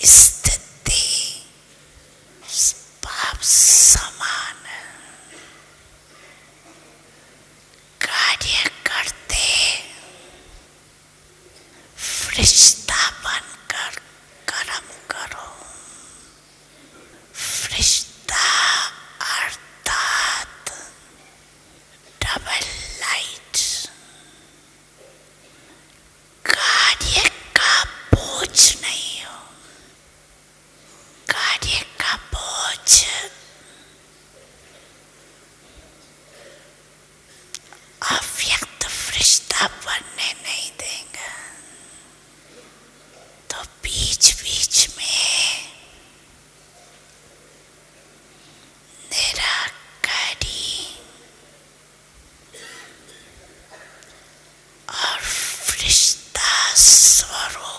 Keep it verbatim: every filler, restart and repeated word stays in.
स्थिति पाप समान कार्य करते फरिश्ता बनकर कर्म करो। फरिश्ता अर्थात डबल लाइट, कार्य का बोझ नहीं हो। कार्य का बोझ अव्यक्त फरिश्ता बनने नहीं देंगे। तो बीच बीच में निराकारी और फरिश्ता स्वरूप